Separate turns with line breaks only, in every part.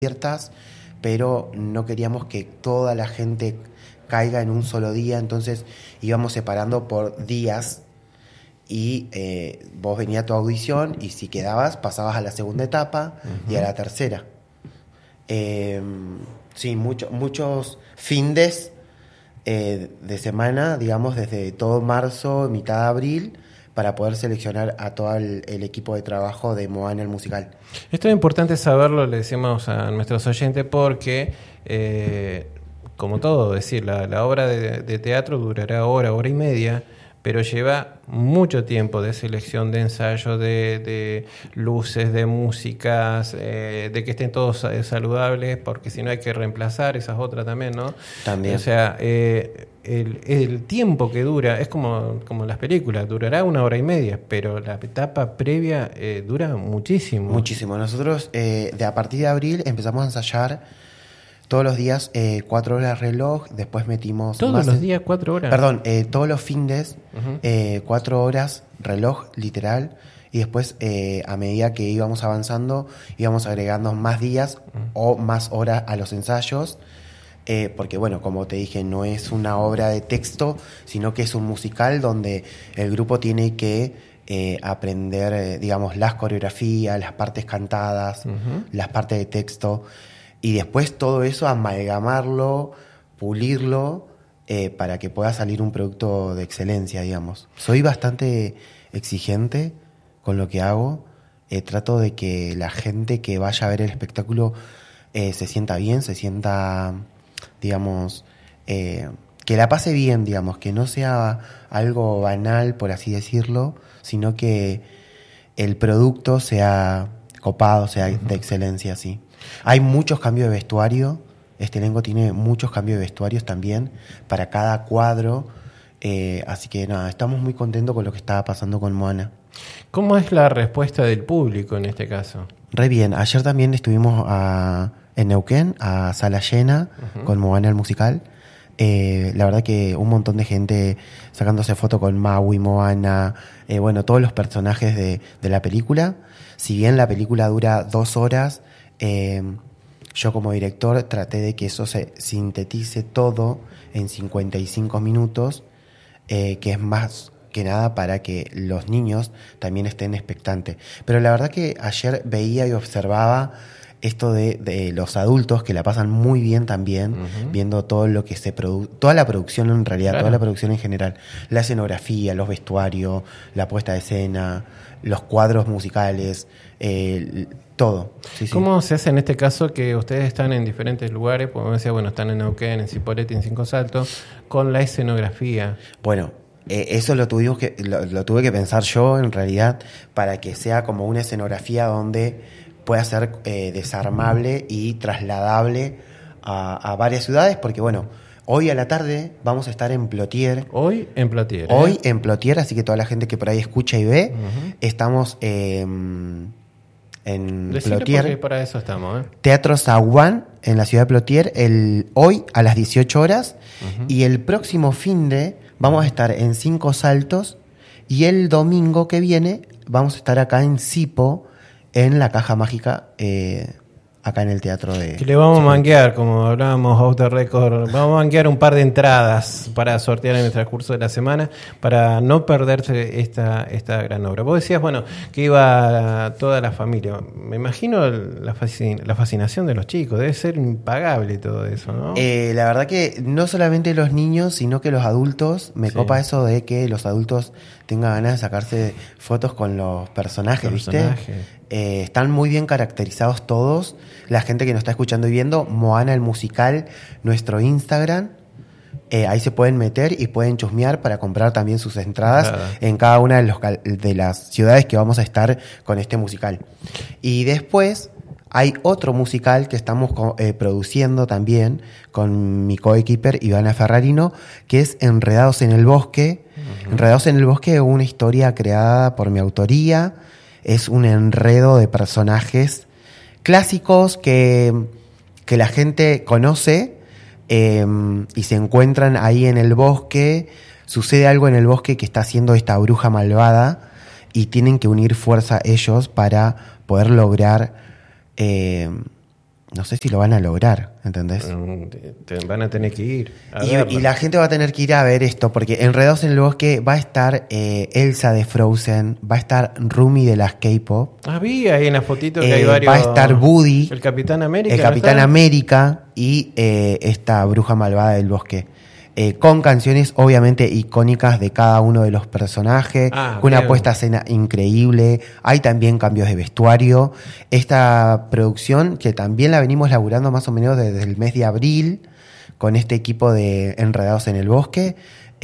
abiertas, pero no queríamos que toda la gente caiga en un solo día, entonces íbamos separando por días y vos venías a tu audición y si quedabas pasabas a la segunda etapa y a la tercera. Sí, muchos findes de semana, digamos, desde todo marzo, mitad de abril, para poder seleccionar a todo el equipo de trabajo de Moana el musical.
Esto es importante saberlo, le decimos a nuestros oyentes, porque, como todo, decir, la obra de teatro durará hora y media, pero lleva mucho tiempo de selección, de ensayo, de luces, de músicas, de que estén todos saludables, porque si no hay que reemplazar esas otras también, ¿no?
También.
O sea, el tiempo que dura es como las películas, durará 1 hora y media, pero la etapa previa dura muchísimo.
Muchísimo. Nosotros a partir de abril empezamos a ensayar todos los días 4 horas reloj, después metimos...
¿Todos los días 4 horas?
Perdón, todos los fines 4 horas reloj, literal, y después a medida que íbamos avanzando íbamos agregando más días o más horas a los ensayos, porque bueno, como te dije, no es una obra de texto, sino que es un musical donde el grupo tiene que aprender, digamos, las coreografías, las partes cantadas, las partes de texto, y después todo eso amalgamarlo, pulirlo, para que pueda salir un producto de excelencia, digamos. Soy bastante exigente con lo que hago. Trato de que la gente que vaya a ver el espectáculo se sienta bien, se sienta, digamos, que la pase bien, digamos, que no sea algo banal, por así decirlo, sino que el producto sea copado, sea de excelencia, sí. Hay muchos cambios de vestuario. Este elenco tiene muchos cambios de vestuarios también para cada cuadro. Así que nada, estamos muy contentos con lo que estaba pasando con Moana.
¿Cómo es la respuesta del público en este caso?
Re bien. Ayer también estuvimos en Neuquén, a sala llena, con Moana el musical. La verdad que un montón de gente sacándose foto con Maui, Moana, bueno, todos los personajes de la película. Si bien la película dura 2 horas, yo como director traté de que eso se sintetice todo en 55 minutos, que es más que nada para que los niños también estén expectantes. Pero la verdad que ayer veía y observaba esto de los adultos que la pasan muy bien también, viendo todo lo que se produce, toda la producción en realidad, claro, toda la producción en general, la escenografía, los vestuarios, la puesta de escena, los cuadros musicales, todo. Sí,
¿Cómo se hace en este caso que ustedes están en diferentes lugares? Como me decía, bueno, están en Neuquén, en Cipolletti, en Cinco Saltos, con la escenografía.
Bueno, eso lo tuve que pensar yo en realidad, para que sea como una escenografía donde pueda ser desarmable y trasladable a varias ciudades, porque bueno, hoy a la tarde vamos a estar en Plotier.
Hoy en Plotier.
Hoy en Plotier, así que toda la gente que por ahí escucha y ve, estamos en Plotier.
Porque para eso estamos,
Teatro Zaguán, en la ciudad de Plotier, hoy a las 18 horas, y el próximo finde vamos a estar en Cinco Saltos, y el domingo que viene vamos a estar acá en Cipo, en la Caja Mágica, acá en el teatro de...
Que le vamos a manguear, como hablábamos off the record, vamos a manguear un par de entradas para sortear en el transcurso de la semana, para no perderse esta gran obra. Vos decías, bueno, que iba toda la familia. Me imagino la fascinación de los chicos, debe ser impagable todo eso, ¿no?
La verdad que no solamente los niños, sino que los adultos, me copa eso de que los adultos tengan ganas de sacarse fotos con los personajes, ¿viste? Están muy bien caracterizados todos. La gente que nos está escuchando y viendo, Moana el musical, nuestro Instagram, ahí se pueden meter y pueden chusmear para comprar también sus entradas en cada una de las ciudades que vamos a estar con este musical. Y después hay otro musical que estamos produciendo también con mi coequiper Ivana Ferrarino, que es Enredados en el Bosque. Enredados en el Bosque es una historia creada por mi autoría. Es un enredo de personajes clásicos que la gente conoce, y se encuentran ahí en el bosque. Sucede algo en el bosque que está haciendo esta bruja malvada y tienen que unir fuerza ellos para poder lograr no sé si lo van a lograr, ¿entendés?
Van a tener que ir a
Y la gente va a tener que ir a ver esto, porque Enredados en el Bosque va a estar Elsa de Frozen, va a estar Rumi de las K-pop.
Vi ahí en la fotito que hay varios.
Va a estar Woody,
el Capitán América.
el Capitán América y esta bruja malvada del bosque. Con canciones obviamente icónicas de cada uno de los personajes, con una puesta a escena increíble. Hay también cambios de vestuario. Esta producción, que también la venimos laburando más o menos desde el mes de abril, con este equipo de Enredados en el Bosque.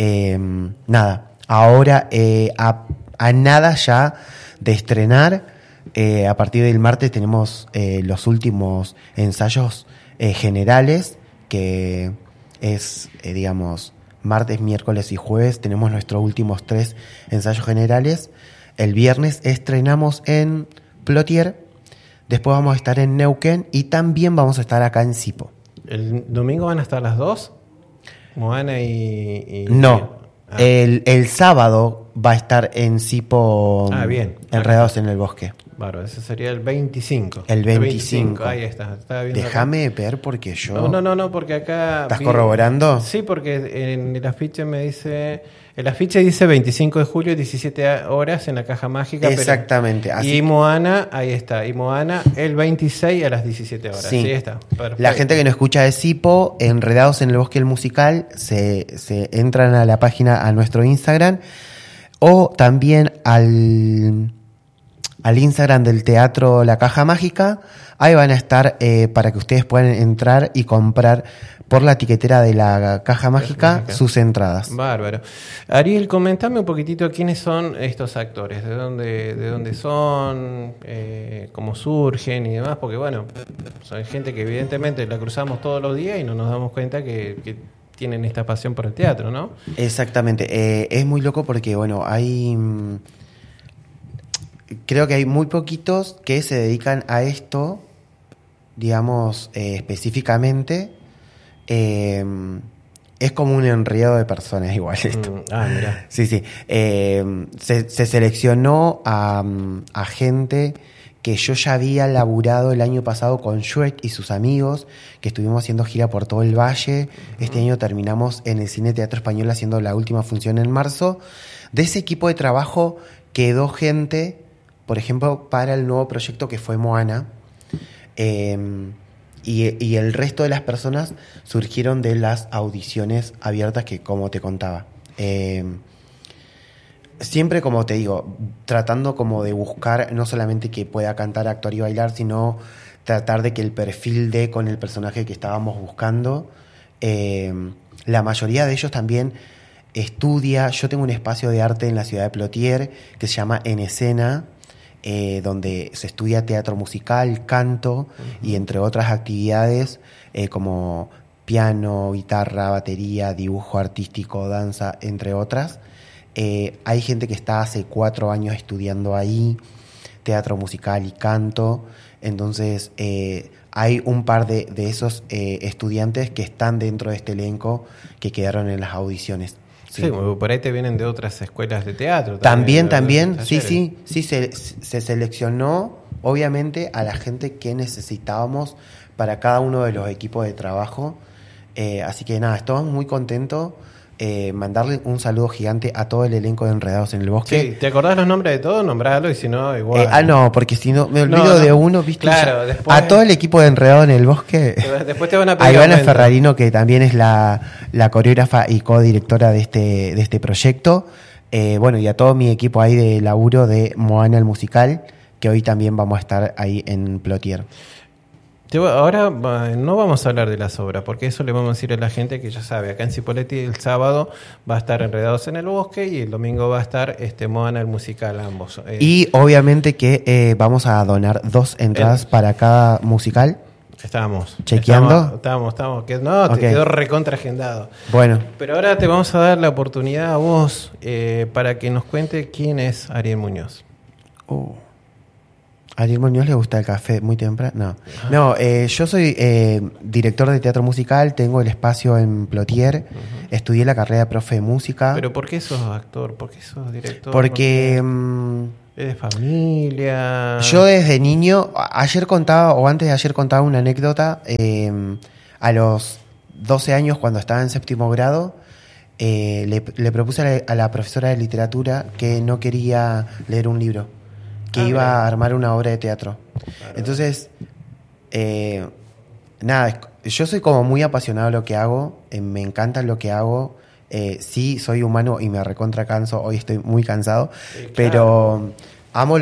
Nada, ahora a nada ya de estrenar. A partir del martes tenemos los últimos ensayos generales, que es, digamos, martes, miércoles y jueves. Tenemos nuestros últimos 3 ensayos generales. El viernes estrenamos en Plotier, después vamos a estar en Neuquén y también vamos a estar acá en Sipo.
¿El domingo van a estar las dos? Moana y...
No, el sábado va a estar en Sipo,
bien.
Enredados en el Bosque.
Bárbaro, ese sería el 25.
El 25.
Ahí está.
Déjame ver porque yo...
No, porque acá...
¿Estás corroborando?
Sí, porque en el afiche me dice... El afiche dice 25 de julio, 17 horas en la Caja Mágica.
Exactamente.
Pero, y Moana, ahí está. Y Moana el 26 a las 17 horas. Sí, está. Perfecto.
La gente que no escucha de Sipo, Enredados en el Bosque el Musical, se entran a la página, a nuestro Instagram, o también al Instagram del Teatro La Caja Mágica. Ahí van a estar para que ustedes puedan entrar y comprar por la etiquetera de La Caja Mágica sus entradas.
Bárbaro. Ariel, comentame un poquitito quiénes son estos actores, de dónde son, cómo surgen y demás, porque bueno, son gente que evidentemente la cruzamos todos los días y no nos damos cuenta que tienen esta pasión por el teatro, ¿no?
Exactamente. Es muy loco porque, bueno, creo que hay muy poquitos que se dedican a esto, digamos, específicamente. Es como un enredo de personas igual esto.
Mirá.
Sí. Se seleccionó a gente que yo ya había laburado el año pasado con Shrek y sus amigos, que estuvimos haciendo gira por todo el valle. Este año terminamos en el Cine Teatro Español haciendo la última función en marzo. De ese equipo de trabajo quedó gente, por ejemplo, para el nuevo proyecto que fue Moana. Y el resto de las personas surgieron de las audiciones abiertas que, como te contaba, siempre, como te digo, tratando como de buscar no solamente que pueda cantar, actuar y bailar, sino tratar de que el perfil dé con el personaje que estábamos buscando. La mayoría de ellos también estudia. Yo tengo un espacio de arte en la ciudad de Plotier que se llama En Escena, donde se estudia teatro musical, canto y entre otras actividades como piano, guitarra, batería, dibujo artístico, danza, entre otras. Hay gente que está hace 4 años estudiando ahí teatro musical y canto. Entonces hay un par de esos estudiantes que están dentro de este elenco que quedaron en las audiciones.
Sí, por ahí te vienen de otras escuelas de teatro.
También, sí, se seleccionó obviamente a la gente que necesitábamos para cada uno de los equipos de trabajo. Así que nada, estamos muy contentos. Mandarle un saludo gigante a todo el elenco de Enredados en el Bosque.
Sí, ¿te acordás los nombres de todos? Nombralo y si no, igual.
No, porque si no, me olvido de uno, ¿viste?
Claro, después,
a todo el equipo de Enredados en el Bosque.
Después te van a pedir.
A Ivana Ferrarino, que también es la coreógrafa y codirectora de este proyecto. Bueno, y a todo mi equipo ahí de laburo de Moana el Musical, que hoy también vamos a estar ahí en Plotier.
Ahora no vamos a hablar de las obras, porque eso le vamos a decir a la gente que ya sabe. Acá en Cipolletti el sábado va a estar Enredados en el Bosque y el domingo va a estar Moana el Musical, ambos.
Y obviamente que vamos a donar 2 entradas para cada musical.
Estábamos
chequeando.
Estábamos. Te quedó recontraagendado.
Bueno.
Pero ahora te vamos a dar la oportunidad a vos para que nos cuente quién es Ariel Muñoz.
¿A Ariel Muñoz le gusta el café muy temprano? No, yo soy director de teatro musical, tengo el espacio en Plotier, estudié la carrera de profe de música.
¿Pero por qué sos actor? ¿Por qué sos director?
Porque
¿es de familia?
yo desde niño, ayer contaba, o antes de ayer contaba una anécdota, a los 12 años, cuando estaba en séptimo grado, le propuse a la profesora de literatura que no quería leer un libro, que iba a armar una obra de teatro. Claro. Entonces, nada, yo soy como muy apasionado de lo que hago, me encanta lo que hago. Sí, soy humano y me recontra canso, hoy estoy muy cansado, claro. Pero amo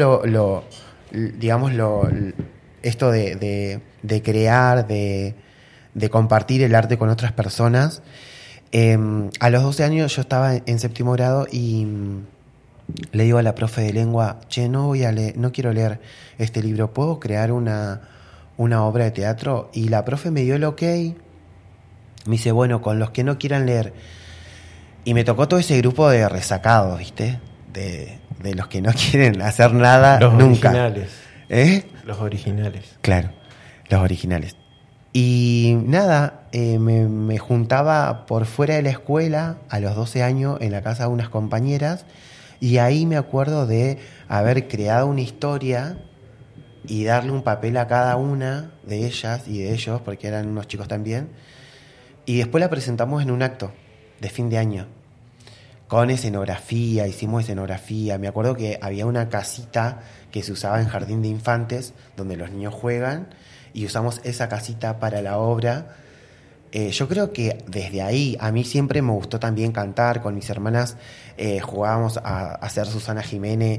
esto de crear, de compartir el arte con otras personas. A los 12 años yo estaba en séptimo grado y le digo a la profe de lengua, che, no quiero leer este libro, ¿puedo crear una obra de teatro? Y la profe me dio el ok, me dice, bueno, con los que no quieran leer. Y me tocó todo ese grupo de resacados, ¿viste? De los que no quieren hacer nada
los
nunca.
Originales. Los originales.
Claro, los originales. Y nada, me juntaba por fuera de la escuela a los 12 años en la casa de unas compañeras y ahí me acuerdo de haber creado una historia y darle un papel a cada una de ellas y de ellos, porque eran unos chicos también, y después la presentamos en un acto de fin de año con escenografía, hicimos escenografía. Me acuerdo que había una casita que se usaba en jardín de infantes donde los niños juegan y usamos esa casita para la obra. Yo creo que desde ahí a mí siempre me gustó también cantar. Con mis hermanas jugábamos a hacer Susana Jiménez,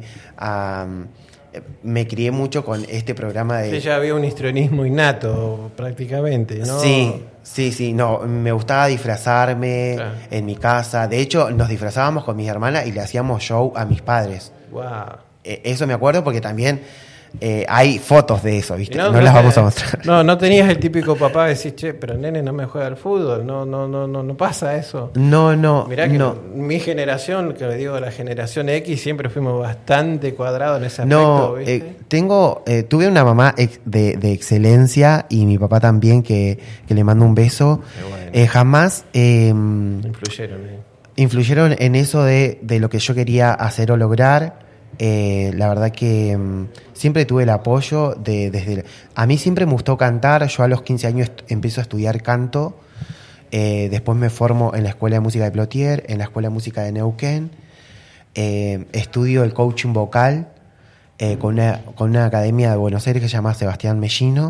me crié mucho con este programa de...
Sí, ya había un histrionismo innato prácticamente, ¿no?
Sí, no, me gustaba disfrazarme, claro, en mi casa. De hecho, nos disfrazábamos con mis hermanas y le hacíamos show a mis padres.
Wow.
Eso me acuerdo porque también hay fotos de eso, ¿viste? No las vamos a mostrar.
No tenías el típico papá de decir, che, pero nene no me juega al fútbol, no pasa eso.
No.
Mirá que mi generación, que le digo la generación X, siempre fuimos bastante cuadrados en ese aspecto, ¿viste?
Tuve una mamá de excelencia y mi papá también, que le mando un beso. Bueno. Jamás influyeron en eso de lo que yo quería hacer o lograr. La verdad que siempre tuve el apoyo a mí siempre me gustó cantar. Yo a los 15 años empiezo a estudiar canto, después me formo en la Escuela de Música de Plotier, en la Escuela de Música de Neuquén, estudio el coaching vocal con una academia de Buenos Aires que se llama Sebastián Mellino.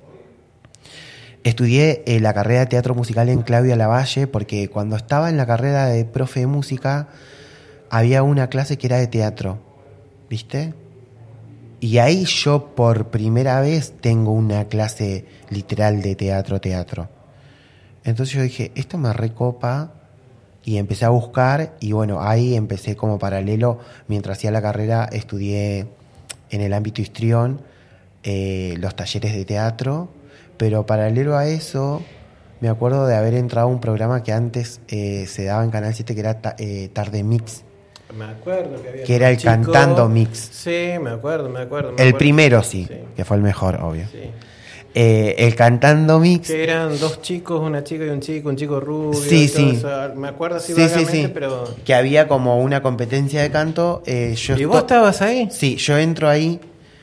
Estudié la carrera de teatro musical en Claudia Lavalle porque cuando estaba en la carrera de profe de música había una clase que era de teatro, ¿viste? Y ahí yo por primera vez tengo una clase literal de teatro. Entonces yo dije, esto me recopa, y empecé a buscar, y bueno, ahí empecé como paralelo. Mientras hacía la carrera estudié en el ámbito histrión los talleres de teatro, pero paralelo a eso me acuerdo de haber entrado a un programa que antes se daba en Canal 7 que era Tarde Mix.
Me acuerdo que había
que era el chico, Cantando Mix.
Sí, me acuerdo.
El primero sí, que fue el mejor, obvio. Sí. El Cantando Mix.
Que eran dos chicos, una chica y un chico rubio.
Sí.
Me acuerdo así vagamente, pero...
Que había como una competencia de canto.
¿Y vos estabas ahí?
Sí, yo entro ahí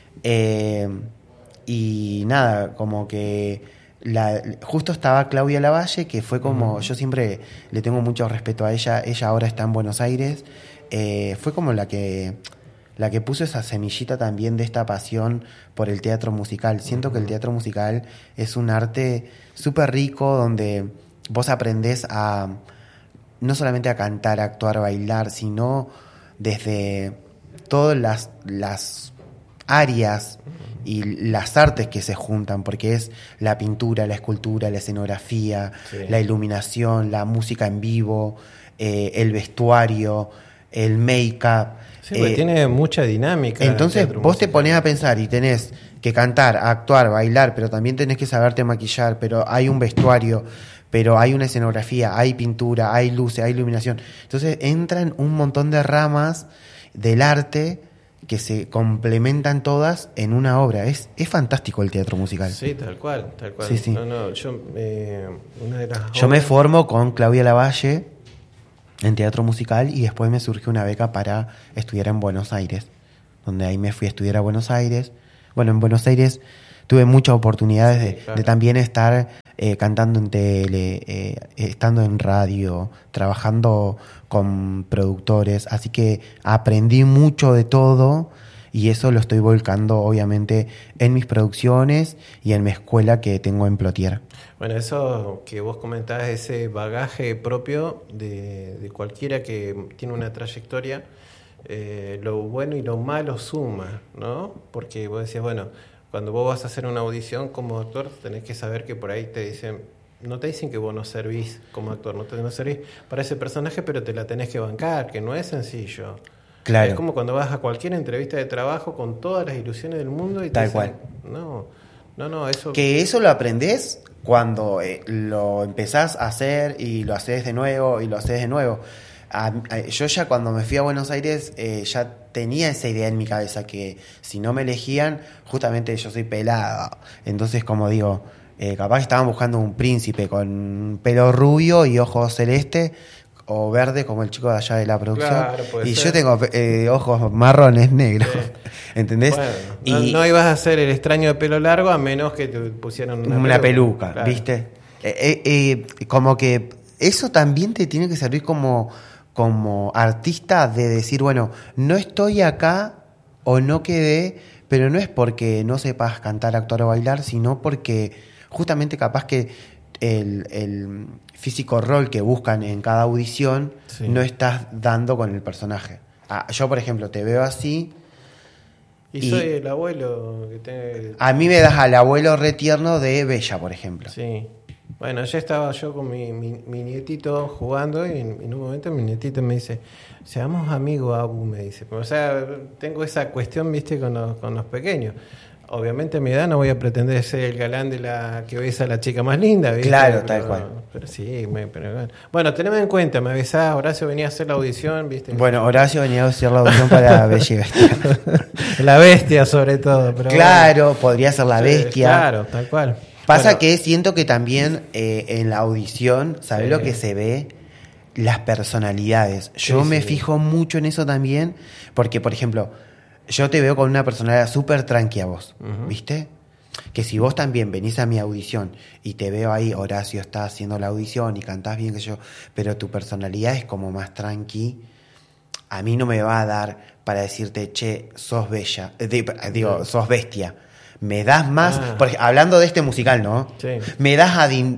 y nada, como que justo estaba Claudia Lavalle, que fue como... Yo siempre le tengo mucho respeto a ella. Ella ahora está en Buenos Aires. Fue como la que puso esa semillita también de esta pasión por el teatro musical. Siento que el teatro musical es un arte súper rico donde vos aprendés no solamente a cantar, a actuar, a bailar, sino desde todas las áreas y las artes que se juntan, porque es la pintura, la escultura, la escenografía, la iluminación, la música en vivo, el vestuario, el make-up.
Sí, porque tiene mucha dinámica.
Entonces vos te ponés a pensar y tenés que cantar, actuar, bailar, pero también tenés que saberte maquillar, pero hay un vestuario, pero hay una escenografía, hay pintura, hay luces, hay iluminación. Entonces entran un montón de ramas del arte que se complementan todas en una obra. Es fantástico el teatro musical.
Sí, tal cual, tal cual.
Sí, sí.
No, yo, una de las
Yo me formo con Claudia Lavalle en teatro musical y después me surgió una beca para estudiar en Buenos Aires, donde ahí me fui a estudiar a Buenos Aires. Bueno, en Buenos Aires tuve muchas oportunidades de también estar cantando en tele, estando en radio, trabajando con productores, así que aprendí mucho de todo y eso lo estoy volcando obviamente en mis producciones y en mi escuela que tengo en Plotier.
Bueno, eso que vos comentabas, ese bagaje propio de cualquiera que tiene una trayectoria, lo bueno y lo malo suma, ¿no? Porque vos decías, bueno, cuando vos vas a hacer una audición como actor, tenés que saber que por ahí te dicen, no te dicen que vos no servís como actor, no servís para ese personaje, pero te la tenés que bancar, que no es sencillo.
Claro.
Es como cuando vas a cualquier entrevista de trabajo con todas las ilusiones del mundo y te
Tal
dicen,
cual.
no, eso...
Que eso lo aprendés cuando lo empezás a hacer y lo haces de nuevo y lo haces de nuevo. Yo ya cuando me fui a Buenos Aires ya tenía esa idea en mi cabeza que si no me elegían, justamente yo soy pelado. Entonces, como digo, capaz que estaban buscando un príncipe con pelo rubio y ojos celeste o verde como el chico de allá de la producción.
Claro,
y
ser.
Yo tengo ojos marrones negros.
Sí.
¿Entendés?
Bueno, no ibas a ser el extraño de pelo largo a menos que te pusieran
una peluca,
claro.
¿viste? Como que eso también te tiene que servir como artista de decir, bueno, no estoy acá o no quedé, pero no es porque no sepas cantar, actuar o bailar, sino porque justamente capaz que el físico rol que buscan en cada audición no estás dando con el personaje. Yo, por ejemplo, te veo así.
Y soy el abuelo que te...
A mí me das al abuelo retierno de Bella, por ejemplo.
Sí. Bueno, ya estaba yo con mi nietito jugando y en un momento mi nietito me dice, seamos amigos, Abu, me dice. O sea, tengo esa cuestión, viste, con los pequeños. Obviamente a mi edad no voy a pretender ser el galán de la que besa a la chica más linda, ¿viste?
Claro, tal cual.
Pero sí, bueno, teneme en cuenta, me avisás, Horacio venía a hacer la audición, ¿viste?
Bueno, Horacio venía a hacer la audición para Bella y Bestia.
La bestia sobre todo. Pero
claro, bueno, podría ser la bestia.
Claro, tal cual.
Pasa que siento que también en la audición, ¿sabes lo que se ve? Las personalidades. Yo me fijo mucho en eso también, porque, por ejemplo, yo te veo con una personalidad súper tranqui a vos, ¿viste? Que si vos también venís a mi audición y te veo ahí, Horacio está haciendo la audición y cantás bien que yo, pero tu personalidad es como más tranqui, a mí no me va a dar para decirte, che, sos bella, sos bestia. Me das más, porque, hablando de este musical, ¿no?
Sí.
Me das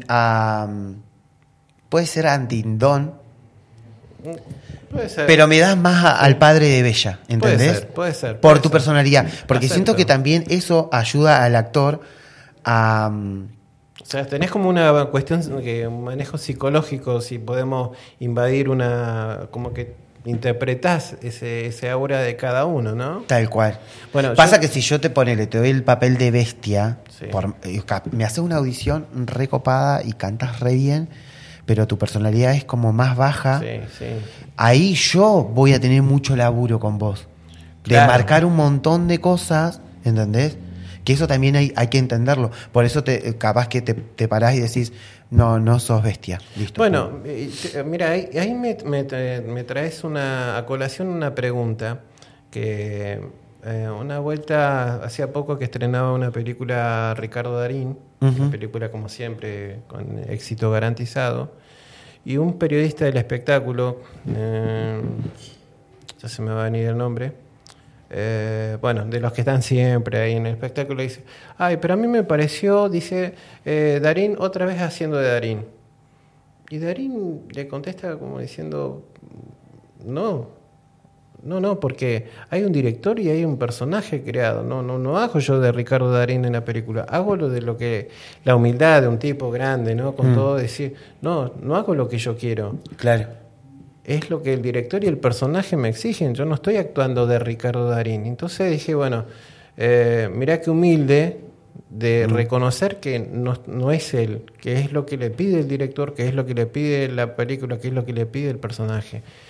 puede ser a Dindón,
puede ser.
pero me das más al padre de Bella, ¿entendés?
Puede ser.
Por tu personalidad. Porque
Acepto.
siento que también eso ayuda al actor a...
O sea, tenés como una cuestión, un manejo psicológico, si podemos invadir como que interpretás ese aura de cada uno, ¿no?
Tal cual.
Bueno,
pasa que si yo te doy el papel de bestia,
sí.
Me haces una audición recopada y cantas re bien, pero tu personalidad es como más baja.
Sí.
Ahí yo voy a tener mucho laburo con vos. De marcar un montón de cosas, ¿entendés? Que eso también hay que entenderlo. Por eso capaz que te parás y decís, no sos bestia. Listo.
Bueno, mira, ahí me traes a colación una pregunta que una vuelta hacía poco que estrenaba una película Ricardo Darín, una película como siempre con éxito garantizado, y un periodista del espectáculo, ya se me va a venir el nombre, de los que están siempre ahí en el espectáculo, dice, pero a mí me pareció, dice, Darín otra vez haciendo de Darín. Y Darín le contesta como diciendo, no, porque hay un director y hay un personaje creado. No hago yo de Ricardo Darín en la película, hago la humildad de un tipo grande, ¿no? Con todo decir, no hago lo que yo quiero.
Claro.
Es lo que el director y el personaje me exigen. Yo no estoy actuando de Ricardo Darín. Entonces dije, bueno, mirá qué humilde de reconocer que no es él, que es lo que le pide el director, que es lo que le pide la película, que es lo que le pide el personaje.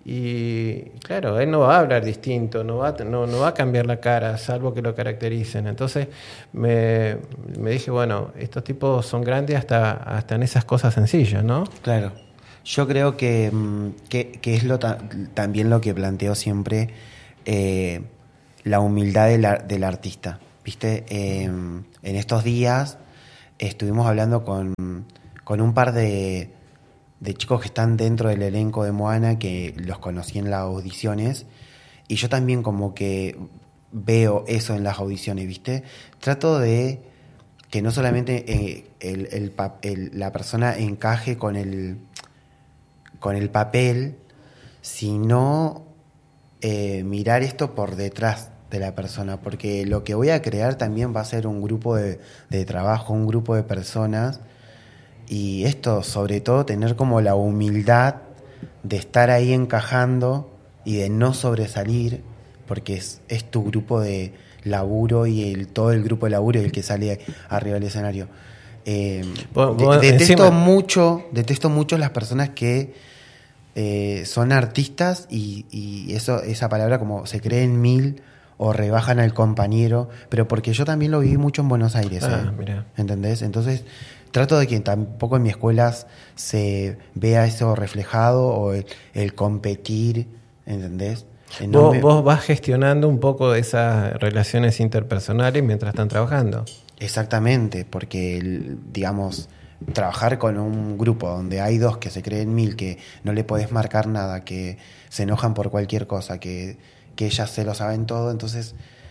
Y claro, él no va a hablar distinto, no va a cambiar la cara, salvo que lo caractericen. Entonces me dije, bueno, estos tipos son grandes hasta en esas cosas sencillas, ¿no?
Claro. Yo creo que es también lo que planteo siempre, la humildad del artista. ¿Viste? En estos días estuvimos hablando con un par de chicos que están dentro del elenco de Moana, que los conocí en las audiciones, y yo también como que veo eso en las audiciones, ¿viste? Trato de que no solamente la persona encaje con el papel, sino mirar esto por detrás de la persona, porque lo que voy a crear también va a ser un grupo de trabajo, un grupo de personas. Y esto, sobre todo, tener como la humildad de estar ahí encajando y de no sobresalir, porque es tu grupo de laburo y todo el grupo de laburo es el que sale arriba del escenario. Detesto mucho las personas que son artistas y esa palabra como se creen mil o rebajan al compañero, pero porque yo también lo viví mucho en Buenos Aires,
Mirá.
¿entendés? Entonces trato de que tampoco en mis escuelas se vea eso reflejado o el competir, ¿entendés?
Vos vas gestionando un poco esas relaciones interpersonales mientras están trabajando.
Exactamente, porque, digamos, trabajar con un grupo donde hay dos que se creen mil, que no le podés marcar nada, que se enojan por cualquier cosa, que ellas se lo saben todo, entonces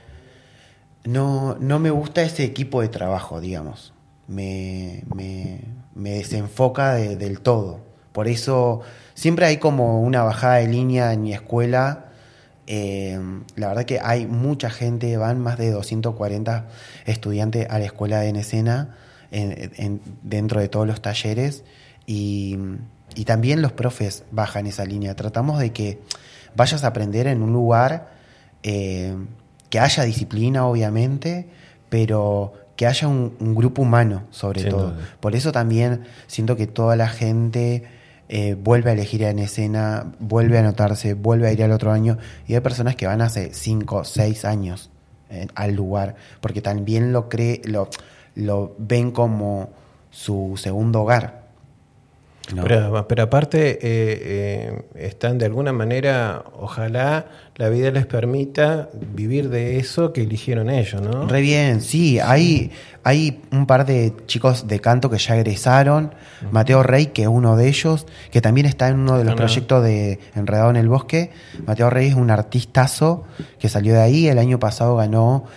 no me gusta ese equipo de trabajo, digamos. Me desenfoca del todo. Por eso siempre hay como una bajada de línea en mi escuela. La verdad que hay mucha gente, van más de 240 estudiantes a la escuela de escena dentro de todos los talleres y también los profes bajan esa línea. Tratamos de que vayas a aprender en un lugar que haya disciplina, obviamente, pero que haya un grupo humano, sobre todo. Por eso también siento que toda la gente vuelve a elegir en escena, vuelve a anotarse, vuelve a ir al otro año, y hay personas que van hace 5, 6 años al lugar, porque también lo ven como su segundo hogar, ¿no?
Pero aparte están de alguna manera, ojalá la vida les permita vivir de eso que eligieron ellos, ¿no?
Re bien, sí, hay un par de chicos de canto que ya egresaron. Uh-huh. Mateo Rey, que es uno de ellos, que también está en uno de los proyectos de Enredado en el Bosque. Mateo Rey es un artistazo que salió de ahí. El año pasado ganó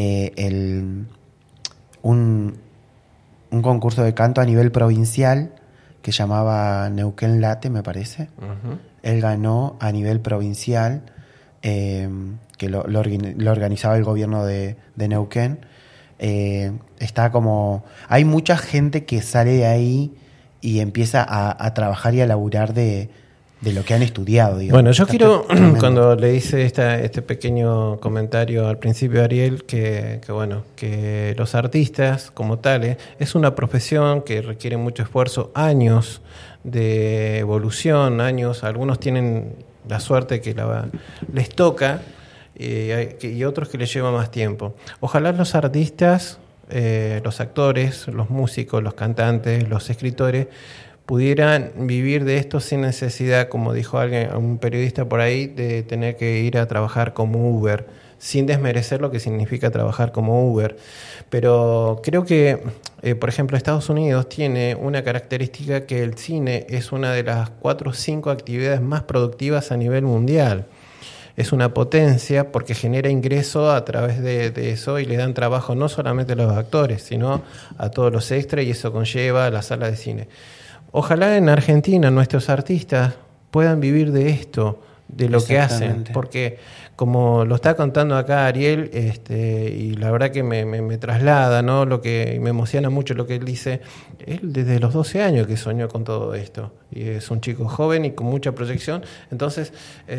un concurso de canto a nivel provincial que llamaba Neuquén Late, me parece. Uh-huh. Él ganó a nivel provincial, que lo organizaba el gobierno de Neuquén. Está como... Hay mucha gente que sale de ahí y empieza a trabajar y a laburar de lo que han estudiado, digamos.
Bueno, yo quiero, cuando le hice este pequeño comentario al principio, Ariel, que los artistas como tales es una profesión que requiere mucho esfuerzo, años de evolución, algunos tienen la suerte que les toca y otros que les lleva más tiempo. Ojalá los artistas, los actores, los músicos, los cantantes, los escritores pudieran vivir de esto sin necesidad, como dijo un periodista por ahí, de tener que ir a trabajar como Uber, sin desmerecer lo que significa trabajar como Uber. Pero creo que, por ejemplo, Estados Unidos tiene una característica, que el cine es una de las 4 o 5 actividades más productivas a nivel mundial. Es una potencia porque genera ingreso a través de eso y le dan trabajo no solamente a los actores, sino a todos los extras, y eso conlleva a la sala de cine. Ojalá en Argentina nuestros artistas puedan vivir de esto, de lo que hacen, porque como lo está contando acá Ariel, y la verdad que me traslada, ¿no? Me emociona mucho lo que él dice. Él desde los 12 años que soñó con todo esto, y es un chico joven y con mucha proyección. Entonces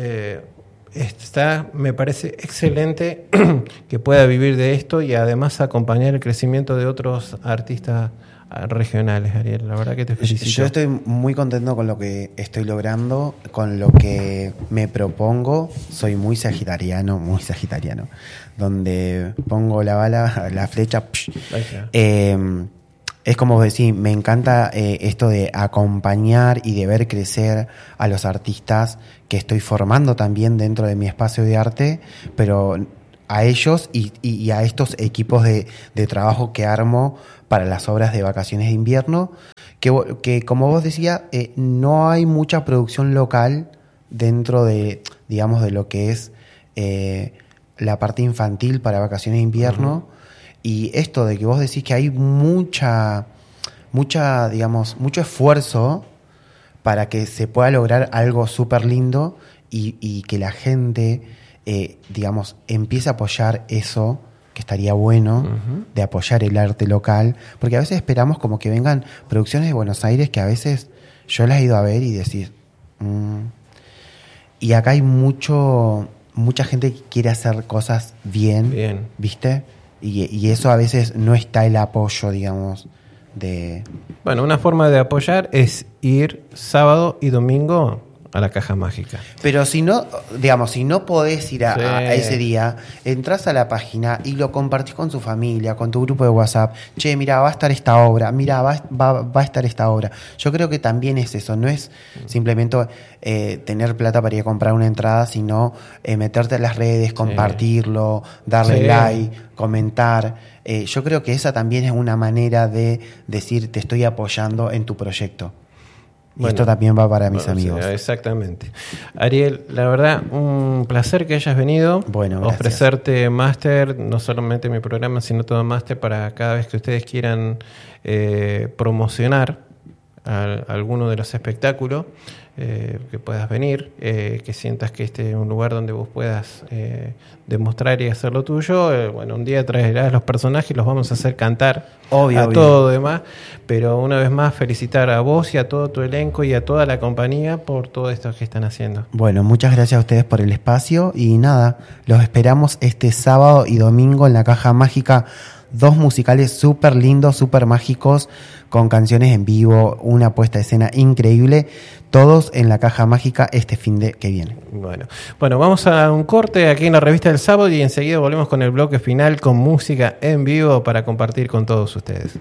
me parece excelente que pueda vivir de esto y además acompañar el crecimiento de otros artistas regionales, Ariel. La verdad que te felicito.
Yo estoy muy contento con lo que estoy logrando, con lo que me propongo. Soy muy sagitariano, donde pongo la bala, la flecha. Es como vos decís, me encanta esto de acompañar y de ver crecer a los artistas que estoy formando también dentro de mi espacio de arte, pero a ellos y a estos equipos de trabajo que armo para las obras de vacaciones de invierno, que como vos decías, no hay mucha producción local dentro de, digamos, de lo que es la parte infantil para vacaciones de invierno. Uh-huh. Y esto de que vos decís que hay mucha, digamos, mucho esfuerzo para que se pueda lograr algo súper lindo y que la gente, digamos, empiece a apoyar eso, que estaría bueno, uh-huh, de apoyar el arte local, porque a veces esperamos como que vengan producciones de Buenos Aires que a veces yo las he ido a ver y decir, y acá hay mucha gente que quiere hacer cosas bien. ¿Viste? Y eso a veces no está el apoyo, digamos, de... Bueno,
una forma de apoyar es ir sábado y domingo a la Caja Mágica.
Pero si no, digamos, si no podés ir a ese día, entras a la página y lo compartís con su familia, con tu grupo de WhatsApp. Che, mira, va a estar esta obra, mira, va a estar esta obra. Yo creo que también es eso, no es simplemente tener plata para ir a comprar una entrada, sino meterte en las redes, compartirlo, darle like, comentar. Yo creo que esa también es una manera de decir, te estoy apoyando en tu proyecto. Y esto también va para mis amigos.
Sí, exactamente. Ariel, la verdad, un placer que hayas venido.
Bueno, gracias.
Ofrecerte máster, no solamente mi programa, sino todo máster para cada vez que ustedes quieran promocionar alguno de los espectáculos, que puedas venir, que sientas que este es un lugar donde vos puedas demostrar y hacer lo tuyo. Bueno, un día traerás los personajes, los vamos a hacer cantar obvio. Todo demás, pero una vez más felicitar a vos y a todo tu elenco y a toda la compañía por todo esto que están haciendo.
Bueno, muchas gracias a ustedes por el espacio y nada, los esperamos este sábado y domingo en la Caja Mágica. 2 musicales súper lindos, súper mágicos, con canciones en vivo, una puesta de escena increíble, todos en la Caja Mágica este fin de que viene.
Bueno, vamos a un corte aquí en la revista del sábado y enseguida volvemos con el bloque final con música en vivo para compartir con todos ustedes.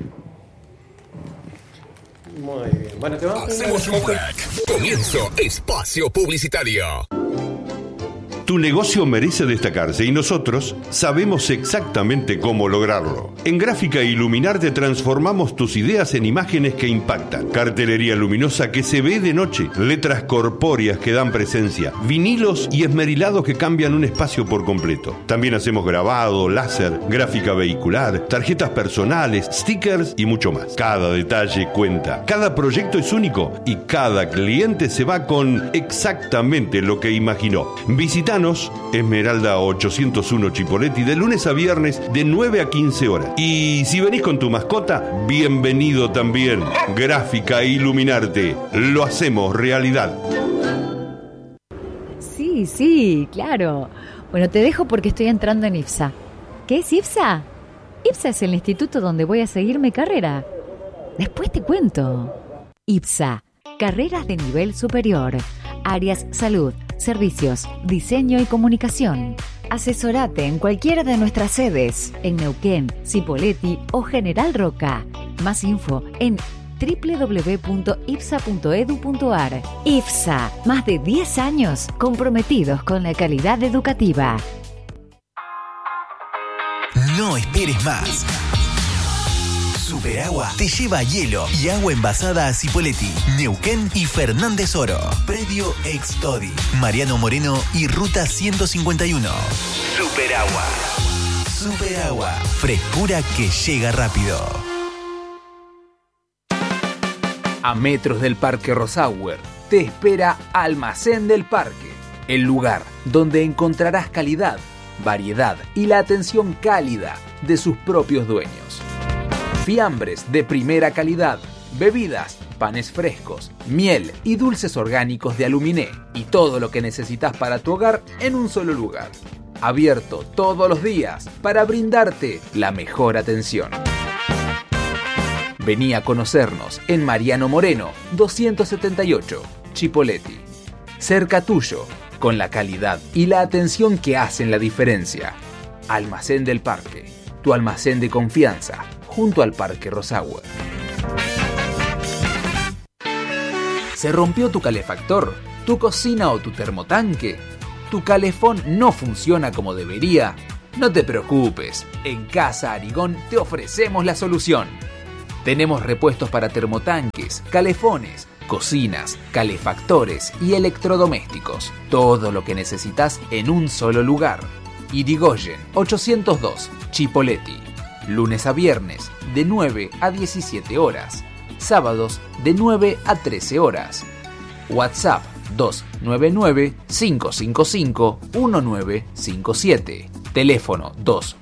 Muy bien. Bueno, te vamos Hacemos un break. Comienzo espacio publicitario. Tu negocio merece destacarse y nosotros sabemos exactamente cómo lograrlo. En Gráfica Iluminarte transformamos tus ideas en imágenes que impactan. Cartelería luminosa que se ve de noche, letras corpóreas que dan presencia, vinilos y esmerilados que cambian un espacio por completo. También hacemos grabado, láser, gráfica vehicular, tarjetas personales, stickers y mucho más. Cada detalle cuenta, cada proyecto es único y cada cliente se va con exactamente lo que imaginó. Visítanos Esmeralda 801 Chipoleti de lunes a viernes de 9 a 15 horas. Y si venís con tu mascota, bienvenido también. Gráfica Iluminarte. Lo hacemos realidad.
Sí, claro. Bueno, te dejo porque estoy entrando en IPSA. ¿Qué es IPSA? IPSA es el instituto donde voy a seguir mi carrera. Después te cuento. IPSA, carreras de nivel superior. Áreas salud, servicios, diseño y comunicación. Asesorate en cualquiera de nuestras sedes, en Neuquén, Cipolletti o General Roca. Más info en www.ipsa.edu.ar. IPSA, más de 10 años comprometidos con la calidad educativa.
No esperes más. Superagua te lleva hielo y agua envasada a Cipolletti, Neuquén y Fernández Oro. Predio Extodi, Mariano Moreno y Ruta 151. Superagua, frescura que llega rápido.
A metros del Parque Rosauer te espera Almacén del Parque, el lugar donde encontrarás calidad, variedad y la atención cálida de sus propios dueños. Fiambres de primera calidad, bebidas, panes frescos, miel y dulces orgánicos de Aluminé y todo lo que necesitas para tu hogar en un solo lugar. Abierto todos los días para brindarte la mejor atención. Vení a conocernos en Mariano Moreno, 278, Chipoleti. Cerca tuyo, con la calidad y la atención que hacen la diferencia. Almacén del Parque, tu almacén de confianza, junto al Parque Rosauer. ¿Se rompió tu calefactor, tu cocina o tu termotanque? ¿Tu calefón no funciona como debería? No te preocupes, en Casa Arigón te ofrecemos la solución. Tenemos repuestos para termotanques, calefones, cocinas, calefactores y electrodomésticos. Todo lo que necesitas en un solo lugar. Irigoyen 802, Chipoleti. Lunes a viernes, de 9 a 17 horas. Sábados, de 9 a 13 horas. WhatsApp 299-555-1957. Teléfono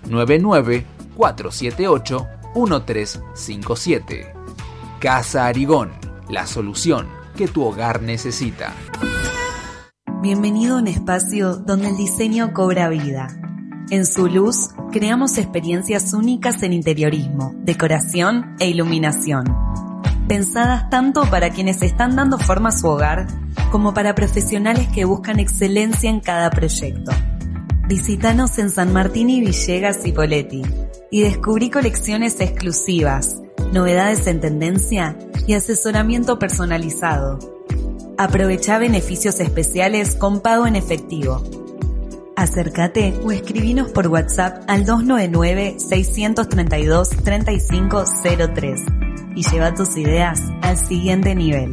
299-478-1357. Casa Arigón, la solución que tu hogar necesita.
Bienvenido a un espacio donde el diseño cobra vida. En su luz, creamos experiencias únicas en interiorismo, decoración e iluminación. Pensadas tanto para quienes están dando forma a su hogar, como para profesionales que buscan excelencia en cada proyecto. Visítanos en San Martín y Villegas y Poletti y descubrí colecciones exclusivas, novedades en tendencia y asesoramiento personalizado. Aprovechá beneficios especiales con pago en efectivo. Acércate o escribinos por WhatsApp al 299-632-3503 y lleva tus ideas al siguiente nivel.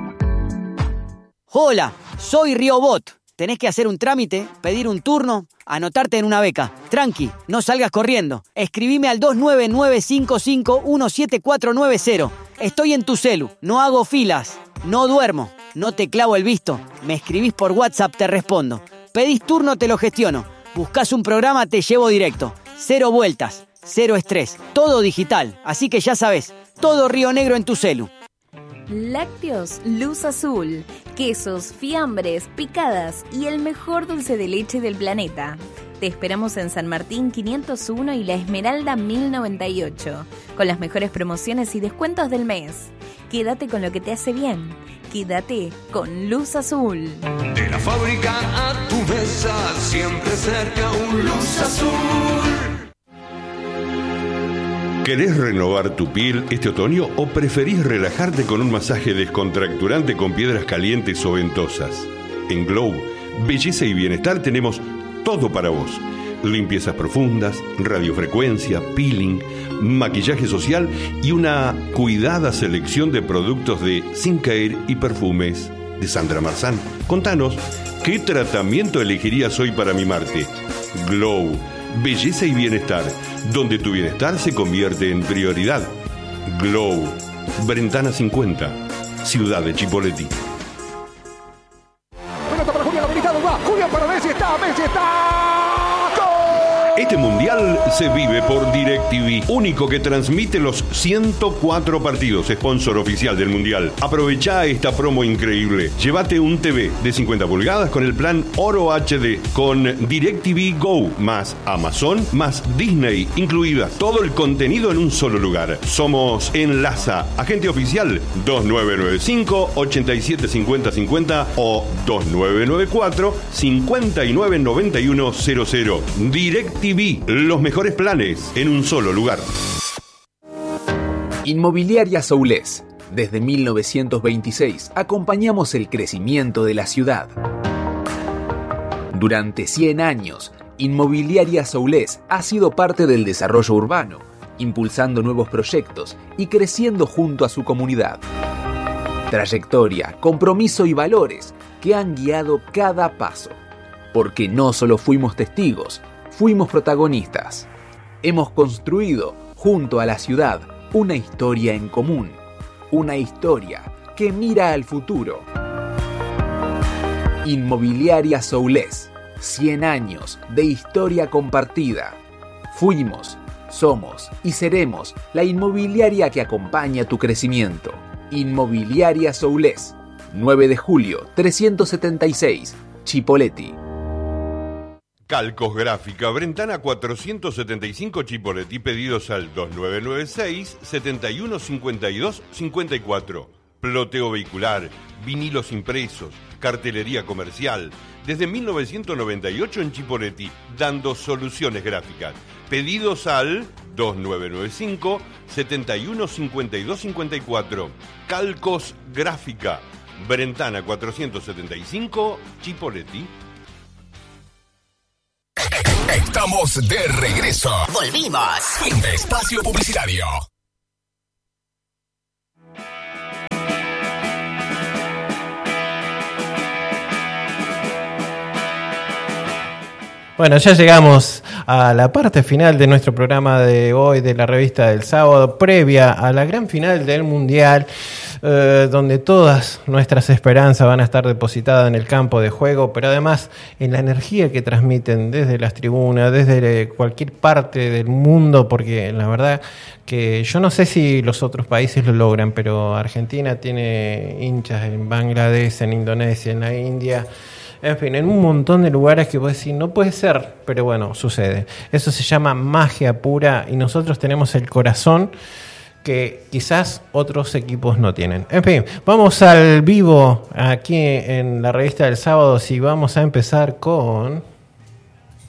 Hola, soy Riobot. Tenés que hacer un trámite, pedir un turno, anotarte en una beca. Tranqui, no salgas corriendo. Escribime al 299-55-17490. Estoy en tu celu, no hago filas, no duermo, no te clavo el visto. Me escribís por WhatsApp, te respondo. Pedís turno, te lo gestiono. Buscás un programa, te llevo directo. 0 vueltas, 0 estrés, todo digital. Así que ya sabés, todo Río Negro en tu celu.
Lácteos Luz Azul, quesos, fiambres, picadas y el mejor dulce de leche del planeta. Te esperamos en San Martín 501 y La Esmeralda 1098, con las mejores promociones y descuentos del mes. Quédate con lo que te hace bien. Quédate con Luz Azul.
De la fábrica a tu mesa, siempre cerca un Luz Azul. ¿Querés renovar tu piel este otoño o preferís relajarte con un masaje descontracturante con piedras calientes o ventosas? En Glow, Belleza y Bienestar tenemos todo para vos. Limpiezas profundas, radiofrecuencia, peeling, maquillaje social y una cuidada selección de productos de Skincare y perfumes de Sandra Marzán. Contanos, ¿qué tratamiento elegirías hoy para mimarte? Glow, Belleza y Bienestar, donde tu bienestar se convierte en prioridad. Glow, Brentana 50, Ciudad de Chipoleti.
Pelota para Julián habilitado, va Julián para Messi, está.
Este mundial se vive por DirecTV, único que transmite los 104 partidos, sponsor oficial del mundial. Aprovecha esta promo increíble. Llévate un TV de 50 pulgadas con el plan Oro HD, con DirecTV Go, más Amazon, más Disney incluidas. Todo el contenido en un solo lugar. Somos Enlaza, agente oficial 2995-875050 o 2994-599100. DirecTV, los mejores planes en un solo lugar.
Inmobiliaria Soulés. Desde 1926 acompañamos el crecimiento de la ciudad. Durante 100 años, Inmobiliaria Soulés ha sido parte del desarrollo urbano, impulsando nuevos proyectos y creciendo junto a su comunidad. Trayectoria, compromiso y valores que han guiado cada paso. Porque no solo fuimos testigos, fuimos protagonistas. Hemos construido, junto a la ciudad, una historia en común. Una historia que mira al futuro. Inmobiliaria Soulés. 100 años de historia compartida. Fuimos, somos y seremos la inmobiliaria que acompaña tu crecimiento. Inmobiliaria Soulés. 9 de julio, 376, Chipoleti.
Calcos Gráfica, Brentana 475 Chipoleti, pedidos al 2996-7152-54. Ploteo vehicular, vinilos impresos, cartelería comercial. Desde 1998 en Chipoleti, dando soluciones gráficas. Pedidos al 2995-7152-54. Calcos Gráfica, Brentana 475 Chipoleti.
Estamos de regreso. Volvimos. Fin de espacio publicitario.
Bueno, ya llegamos a la parte final de nuestro programa de hoy, de la revista del sábado, previa a la gran final del Mundial, donde todas nuestras esperanzas van a estar depositadas en el campo de juego, pero además en la energía que transmiten desde las tribunas, desde cualquier parte del mundo, porque la verdad que yo no sé si los otros países lo logran, pero Argentina tiene hinchas en Bangladesh, en Indonesia, en la India. En fin, en un montón de lugares que vos decís, no puede ser, pero bueno, sucede. Eso se llama magia pura y nosotros tenemos el corazón que quizás otros equipos no tienen. En fin, vamos al vivo aquí en la revista del sábado y vamos a empezar con...